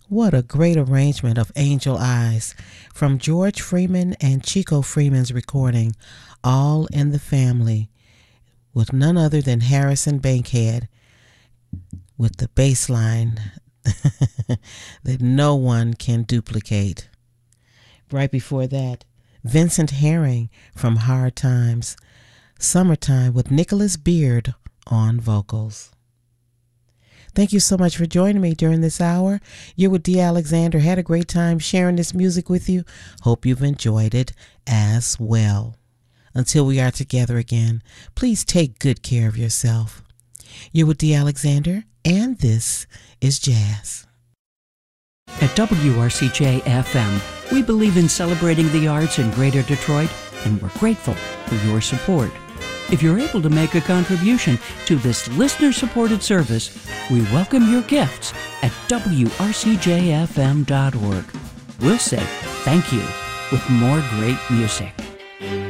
What a great arrangement of Angel Eyes from George Freeman and Chico Freeman's recording, All in the Family, with none other than Harrison Bankhead, with the bass line that no one can duplicate. Right before that, Vincent Herring from Hard Times, Summertime, with Nicholas Beard on vocals. Thank you so much for joining me during this hour. You're with Dee Alexander. Had a great time sharing this music with you. Hope you've enjoyed it as well. Until we are together again, please take good care of yourself. You're with Dee Alexander, and this is Jazz. At WRCJ-FM, we believe in celebrating the arts in Greater Detroit, and we're grateful for your support. If you're able to make a contribution to this listener-supported service, we welcome your gifts at WRCJFM.org. We'll say thank you with more great music.